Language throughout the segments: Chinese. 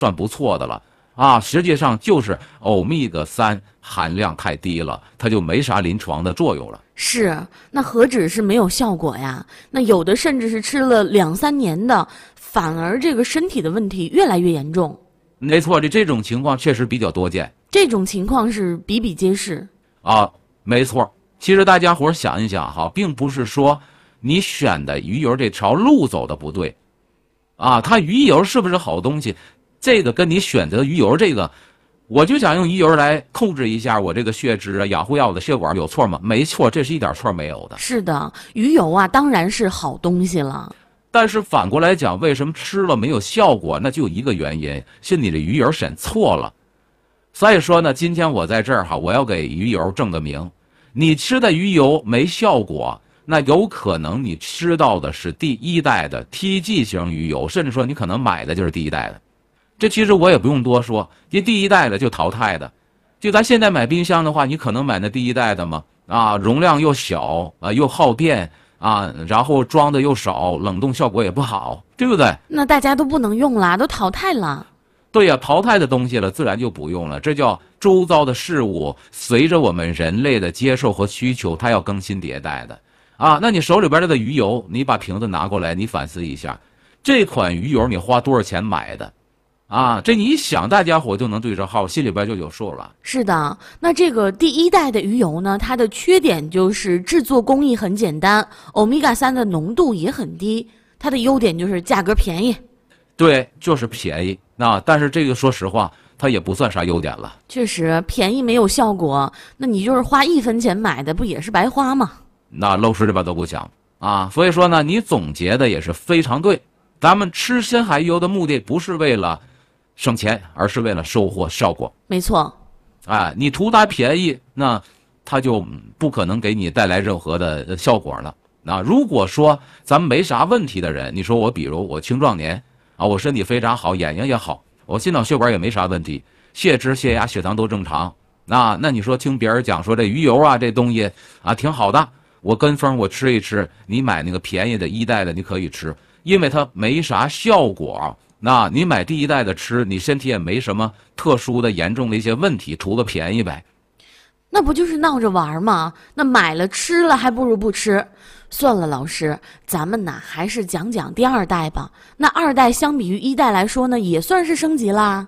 算不错的了啊。实际上就是欧米伽3含量太低了，它就没啥临床的作用了。 是，那何止是没有效果呀？那有的甚至是吃了2、3年的，反而这个身体的问题越来越严重。 没错，这种情况确实比较多见。 这种情况是比比皆是啊，没错。其实大家伙想一想哈，并不是说你选的鱼油这条路走的不对，啊，它鱼油是不是好东西，这个跟你选择鱼油这个，我就想用鱼油来控制一下我这个血脂啊、养护药的血管，有错吗？没错，这是一点错没有的。 是的，鱼油啊，当然是好东西了。 但是反过来讲，为什么吃了没有效果？那就一个原因，是你的鱼油选错了。所以说呢，今天我在这儿哈，我要给鱼油证个名。你吃的鱼油没效果，那有可能你吃到的是第1代的 TG 型鱼油，甚至说你可能买的就是第1代的。这其实我也不用多说，这第1代的就淘汰的。就咱现在买冰箱的话，你可能买那第1代的嘛，啊，容量又小啊，又耗电。啊，然后装的又少，冷冻效果也不好，对不对？ 那大家都不能用了，都淘汰了。 对呀，淘汰的东西了，自然就不用了。这叫周遭的事物随着我们人类的接受和需求，它要更新迭代的。啊，那你手里边的鱼油，你把瓶子拿过来，你反思一下，这款鱼油你花多少钱买的？啊，这你一想，大家伙就能对着号，心里边就有数了。 是的，那这个第1代的鱼油呢，它的缺点就是制作工艺很简单，欧米伽3的浓度也很低。它的优点就是价格便宜。 对，就是便宜。那但是这个说实话，它也不算啥优点了。 确实，便宜没有效果，那你就是花1分钱买的，不也是白花吗？ 那漏水这边都不想啊。所以说呢，你总结的也是非常对。咱们吃深海鱼油的目的不是为了省钱，而是为了收获效果。 没错， 哎，你图它便宜，那它就不可能给你带来任何的效果了。那如果说咱们没啥问题的人，你说我比如我青壮年啊，我身体非常好，眼睛也好，我心脑血管也没啥问题，血脂、血压、血糖都正常。那你说听别人讲说这鱼油啊，这东西啊挺好的，我跟风我吃一吃，你买那个便宜的1代的你可以吃，因为它没啥效果。那你买第1代的吃，你身体也没什么特殊的严重的一些问题，图个便宜呗。 那不就是闹着玩吗？那买了吃了还不如不吃。算了，老师，咱们呢还是讲讲第2代吧。那2代相比于1代来说呢，也算是升级啦。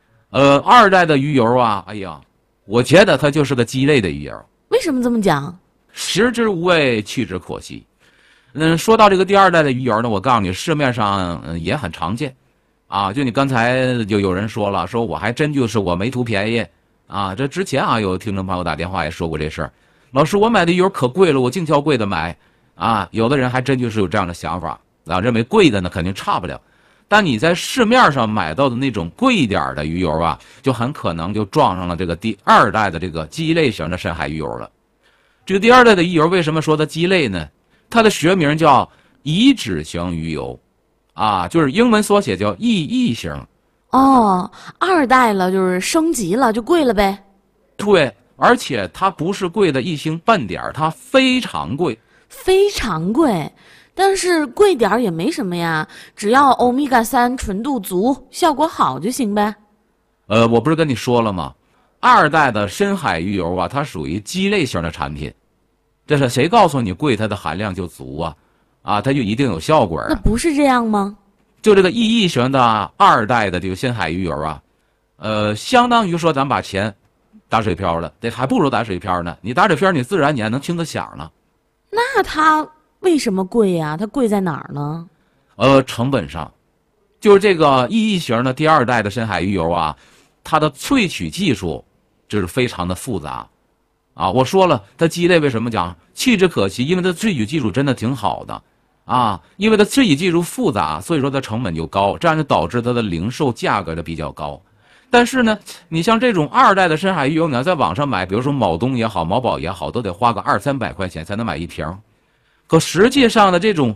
2代的鱼油啊，哎呀，我觉得它就是个鸡肋的鱼油。 为什么这么讲？ 食之无味，弃之可惜。说到这个第2代的鱼油呢，我告诉你，市面上也很常见。啊，就你刚才就有人说了，说我还真就是我没图便宜啊。这之前啊，有听众朋友打电话也说过这事儿，老师我买的油可贵了，我净挑贵的买啊。有的人还真就是有这样的想法啊，认为贵的呢肯定差不了。但你在市面上买到的那种贵一点的鱼油啊，就很可能就撞上了这个第2代的这个鸡肋型的深海鱼油了。这个第2代的鱼油为什么说它鸡肋呢？它的学名叫乙酯型鱼油。啊，就是英文缩写叫 EE 型。 哦，2代了，就是升级了，就贵了呗。 对，而且它不是贵的1星半点，它非常贵。 非常贵，但是贵点儿也没什么呀，只要欧米伽3纯度足，效果好就行呗。 我不是跟你说了吗？2代的深海鱼油啊，它属于鸡肋型的产品。这是谁告诉你贵，它的含量就足啊？啊，它就一定有效果啊？ 那不是这样吗？ 就这个 EE 型的2代的这个深海鱼油啊，相当于说咱把钱打水漂了，这还不如打水漂呢。你打水漂，你自然你还能听个响呢。 那它为什么贵呀？它贵在哪儿呢？ 成本上，就是这个 EE 型的第2代的深海鱼油啊，它的萃取技术就是非常的复杂。啊，我说了，它鸡肋为什么讲弃之可惜？因为它萃取技术真的挺好的。啊，因为它萃取技术复杂，所以说它成本就高，这样就导致它的零售价格的比较高。但是呢，你像这种2代的深海鱼油，你要在网上买，比如说某东也好，某宝也好，都得花个200、300块钱才能买1瓶。可实际上呢，这种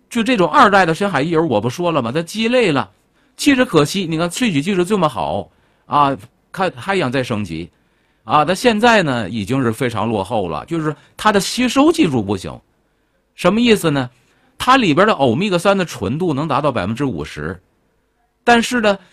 2代的深海鱼油，我不说了吗？它鸡肋了，弃之可惜。你看萃取技术这么好啊，还想再升级啊？它现在呢已经是非常落后了，就是它的吸收技术不行。什么意思呢？它里边的欧米伽3的纯度能达到50%，但是呢，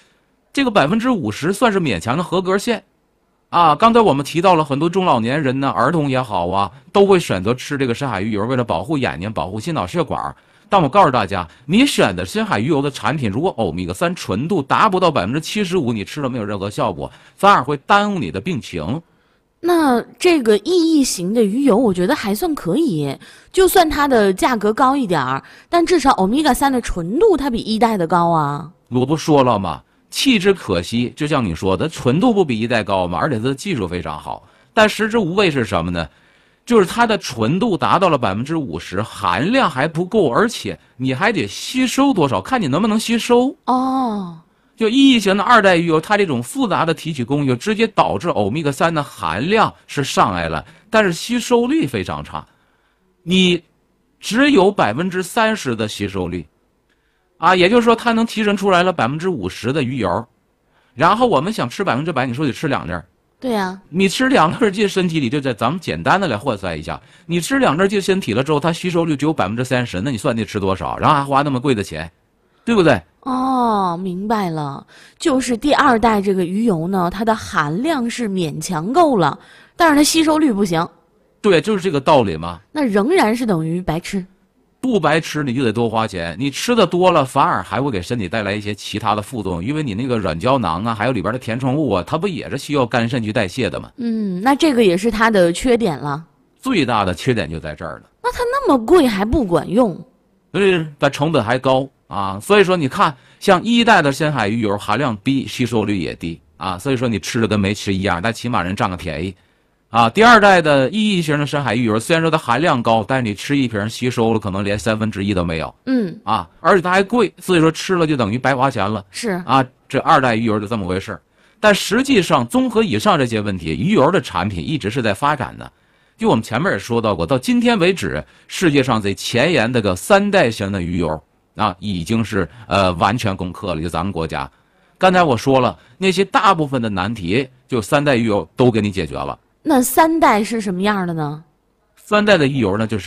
这个50%算是勉强的合格线。啊，刚才我们提到了很多中老年人呢，儿童也好啊，都会选择吃这个深海鱼油，为了保护眼睛、保护心脑血管。但我告诉大家，你选的深海鱼油的产品，如果欧米伽3纯度达不到75%，你吃了没有任何效果，反而会耽误你的病情。 那这个E型的鱼油，我觉得还算可以，就算它的价格高一点儿，但至少欧米伽3的纯度它比一代的高啊。 我不说了吗？弃之可惜，就像你说的，纯度不比一代高嘛，而且它的技术非常好。但食之无味是什么呢？就是它的纯度达到了50%，含量还不够，而且你还得吸收多少，看你能不能吸收。 哦， 就E型的2代鱼油，它这种复杂的提取工艺，就直接导致欧米伽3的含量是上来了，但是吸收率非常差，你只有30%的吸收率。啊，也就是说，它能提升出来了50%的鱼油，然后我们想吃100%，你说得吃2粒， 对呀， 你吃2粒进身体里，就在咱们简单的来换算一下，你吃2粒进身体了之后，它吸收率只有30%，那你算得吃多少？然后还花那么贵的钱，对不对？ 哦，明白了，就是第2代这个鱼油呢，它的含量是勉强够了，但是它吸收率不行， 对，就是这个道理嘛。 那仍然是等于白吃。 不白吃你就得多花钱，你吃的多了反而还会给身体带来一些其他的副作用，因为你那个软胶囊啊，还有里边的填充物啊，它不也是需要肝肾去代谢的吗？ 那这个也是它的缺点了。 最大的缺点就在这儿了。 那它那么贵还不管用， 所以它成本还高啊。所以说你看，像1代的深海鱼油含量低，吸收率也低啊，所以说你吃的跟没吃一样，但起码人占个便宜。啊，第2代的E型的深海鱼油，虽然说它含量高，但是你吃一瓶吸收了可能连1/3都没有。啊，而且它还贵，所以说吃了就等于白花钱了。 是啊，这2代鱼油就这么回事。但实际上，综合以上这些问题，鱼油的产品一直是在发展的。就我们前面也说到过，到今天为止，世界上最前沿的个3代型的鱼油啊，已经是完全攻克了，就咱们国家。刚才我说了，那些大部分的难题，就3代鱼油都给你解决了。 那3代是什么样的呢 ？3代的鱼油呢，就是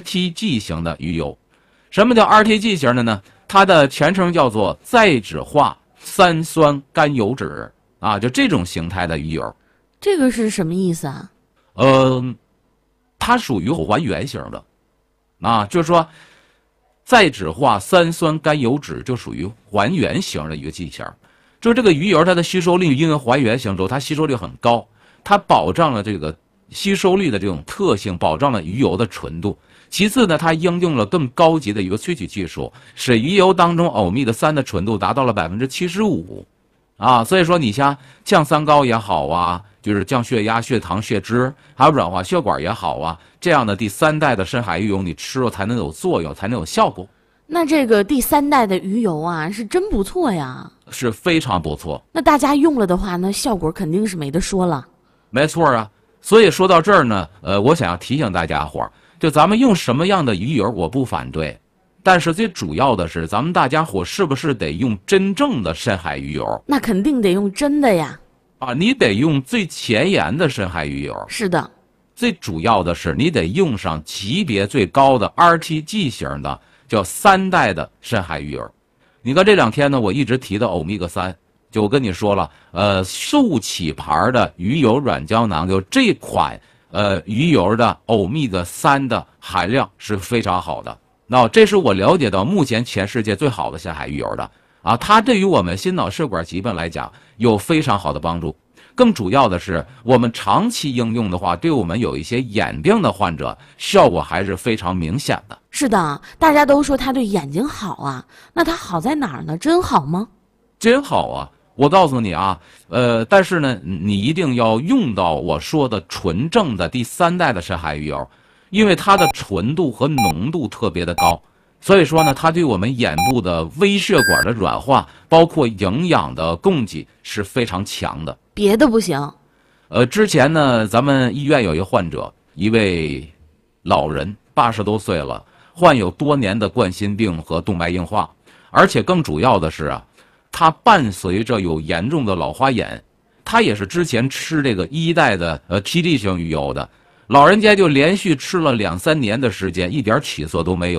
RTG 型的鱼油。什么叫 RTG 型的呢？它的全称叫做再酯化3酸甘油酯啊，就这种形态的鱼油。 这个是什么意思啊？ 它属于还原型的，啊，就是说再酯化3酸甘油酯就属于还原型的一个剂型。就是这个鱼油它的吸收率因为还原型之后，它吸收率很高。它保障了这个吸收率的这种特性，保障了鱼油的纯度。其次呢，它应用了更高级的一个萃取技术，使鱼油当中欧米伽3的纯度达到了75%，啊，所以说你像降三高也好啊，就是降血压、血糖、血脂，还有软化血管也好啊，这样的第3代的深海鱼油你吃了才能有作用，才能有效果。 那这个第3代的鱼油啊，是真不错呀， 是非常不错。 那大家用了的话，那效果肯定是没得说了。 没错啊，所以说到这儿呢，我想要提醒大家伙儿，就咱们用什么样的鱼油我不反对，但是最主要的是咱们大家伙是不是得用真正的深海鱼油？ 那肯定得用真的呀。 啊，你得用最前沿的深海鱼油。 是的， 最主要的是你得用上级别最高的 RTG 型的，叫3代的深海鱼油。你看这2天呢，我一直提到欧米伽3。就我跟你说了，速起牌的鱼油软胶囊，就这款鱼油的欧米伽3的含量是非常好的。那这是我了解到目前全世界最好的深海鱼油的啊，它对于我们心脑血管疾病来讲有非常好的帮助。更主要的是，我们长期应用的话，对我们有一些眼病的患者，效果还是非常明显的。 是的，大家都说它对眼睛好啊，那它好在哪儿呢？真好吗？ 真好啊！我告诉你啊，但是呢，你一定要用到我说的纯正的第3代的深海鱼油，因为它的纯度和浓度特别的高，所以说呢，它对我们眼部的微血管的软化，包括营养的供给是非常强的。 别的不行。 之前呢，咱们医院有一个患者，一位老人，80多岁了，患有多年的冠心病和动脉硬化，而且更主要的是啊，他伴随着有严重的老花眼，他也是之前吃这个1代的TG 型鱼油的，老人家就连续吃了2、3年的时间，一点起色都没有。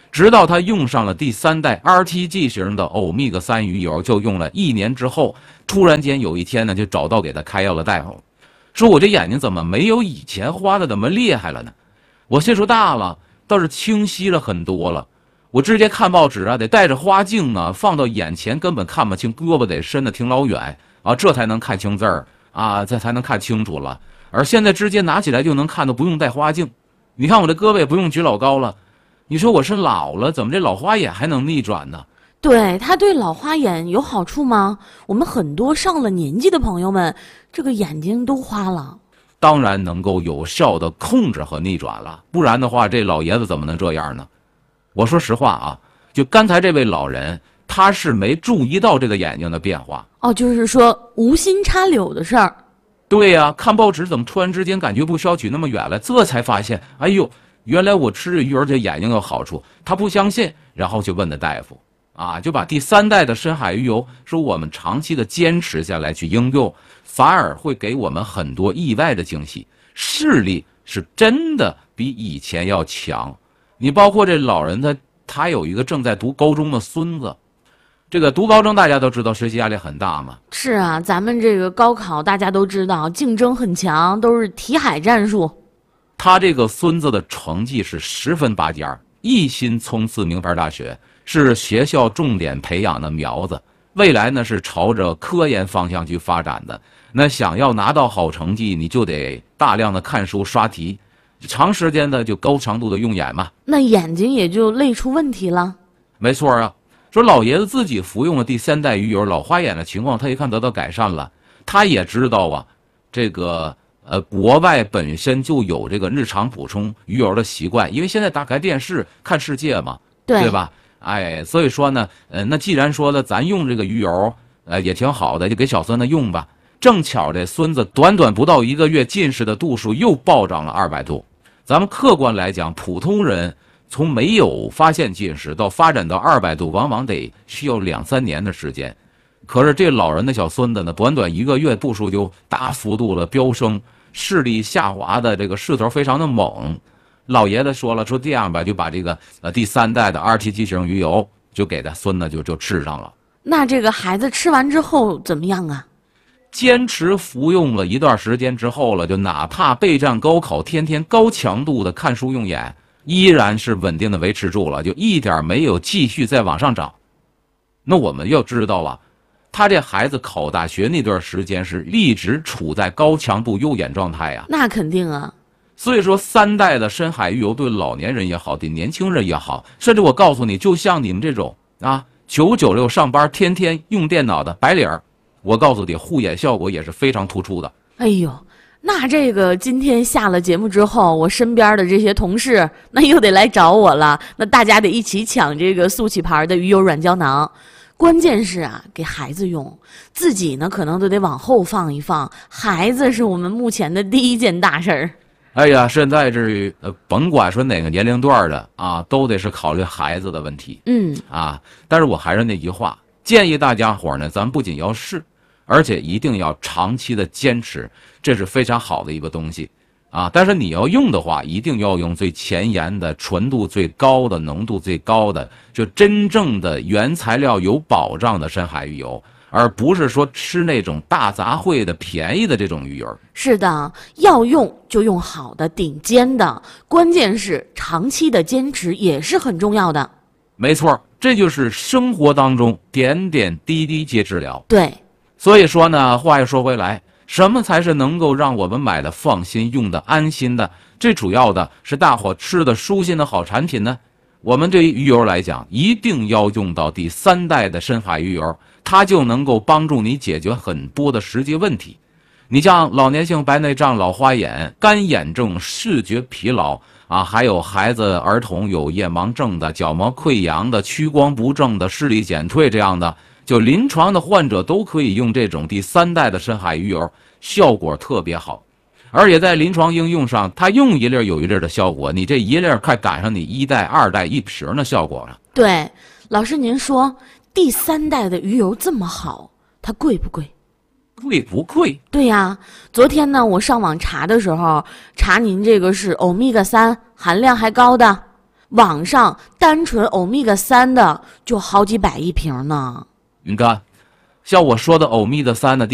直到他用上了第3代 RTG 型的欧米伽3鱼油，就用了1年之后，突然间有一天呢，就找到给他开药的大夫，说我这眼睛怎么没有以前花的那么厉害了呢？我岁数大了，倒是清晰了很多了。我直接看报纸啊，得带着花镜呢，放到眼前根本看不清，胳膊得伸得挺老远啊，这才能看清字儿啊，这才能看清楚了。而现在直接拿起来就能看，都不用带花镜。你看我这胳膊也不用举老高了。你说我是老了，怎么这老花眼还能逆转呢？ 对，它对老花眼有好处吗？我们很多上了年纪的朋友们，这个眼睛都花了。 当然能够有效的控制和逆转了，不然的话，这老爷子怎么能这样呢？我说实话啊，就刚才这位老人，他是没注意到这个眼睛的变化。 哦，就是说无心插柳的事儿。 对呀，看报纸怎么突然之间感觉不需要举那么远了？这才发现，哎呦，原来我吃鱼油这眼睛有好处。他不相信，然后就问的大夫，啊，就把第3代的深海鱼油说我们长期的坚持下来去应用，反而会给我们很多意外的惊喜，视力是真的比以前要强。你包括这老人他有一个正在读高中的孙子，这个读高中大家都知道学习压力很大嘛。 是啊，咱们这个高考大家都知道竞争很强，都是题海战术。 他这个孙子的成绩是10分8尖，一心冲刺名牌大学，是学校重点培养的苗子，未来呢是朝着科研方向去发展的。那想要拿到好成绩，你就得大量的看书刷题，长时间的就高强度的用眼嘛， 那眼睛也就累出问题了。 没错啊。说老爷子自己服用了第3代鱼油，老花眼的情况他一看得到改善了。他也知道啊，这个国外本身就有这个日常补充鱼油的习惯，因为现在打开电视看世界嘛，对吧？哎，所以说呢，那既然说了咱用这个鱼油，也挺好的，就给小孙子用吧。正巧这孙子短短不到1个月，近视的度数又暴涨了200度。咱们客观来讲，普通人从没有发现近视到发展到200度，往往得需要2、3年的时间。可是这老人的小孙子呢，短短1个月度数就大幅度的飙升，视力下滑的这个势头非常的猛。老爷子说了，说这样吧，就把这个第3代的 RTG 型鱼油就给他孙子就吃上了。 那这个孩子吃完之后怎么样啊？ 坚持服用了一段时间之后了，就哪怕备战高考，天天高强度的看书用眼，依然是稳定的维持住了，就一点没有继续再往上涨。那我们要知道啊，他这孩子考大学那段时间是一直处在高强度用眼状态啊。 那肯定啊。 所以说3代的深海鱼油对老年人也好，对年轻人也好，甚至我告诉你，就像你们这种啊996上班天天用电脑的白领儿，我告诉你，护眼效果也是非常突出的。 哎呦，那这个今天下了节目之后，我身边的这些同事那又得来找我了，那大家得一起抢这个速启牌的鱼油软胶囊。关键是啊，给孩子用，自己呢可能都得往后放一放，孩子是我们目前的第一件大事儿。 哎呀，现在这甭管说哪个年龄段的啊，都得是考虑孩子的问题。但是我还是那句话，建议大家伙呢，咱不仅要试，而且一定要长期的坚持，这是非常好的一个东西啊。但是你要用的话，一定要用最前沿的、纯度最高的、浓度最高的，就真正的原材料有保障的深海鱼油，而不是说吃那种大杂烩的便宜的这种鱼油。 是的，要用就用好的、顶尖的，关键是长期的坚持也是很重要的。 没错，这就是生活当中点点滴滴皆治疗。 对， 所以说呢，话又说回来，什么才是能够让我们买的放心、用的安心的？最主要的是大伙吃的舒心的好产品呢。我们对于鱼油来讲，一定要用到第3代的深海鱼油，它就能够帮助你解决很多的实际问题。你像老年性白内障、老花眼、干眼症、视觉疲劳啊，还有孩子、儿童有夜盲症的、角膜溃疡的、屈光不正的、视力减退这样的，就临床的患者都可以用这种第3代的深海鱼油，效果特别好。而且在临床应用上，它用一粒有一粒的效果，你这一粒快赶上你1代、2代1瓶的效果了。 对，老师您说第3代的鱼油这么好，它贵不贵？ 贵不贵？ 对呀，昨天呢，我上网查的时候，查您这个是欧米伽3含量还高的， 网上单纯欧米伽3的就好几百一瓶呢。 你看，像我说的欧米伽3的